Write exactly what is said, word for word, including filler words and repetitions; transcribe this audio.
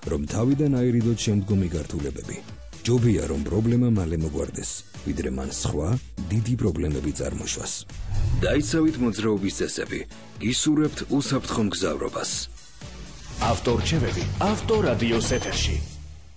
რომ თავიდან აირიდოთ შემდგომი გართულებები. ჯობია რომ პრობლემა მალე მოგვარდეს, ვიდრე მან სხვა დიდი პრობლემები წარმოშვას. დაიცავით მოძრაობის წესები, გისურვებთ უსაფრთხო მგზავრობას. ავტორჩევები ავტორადიოს ეთერში.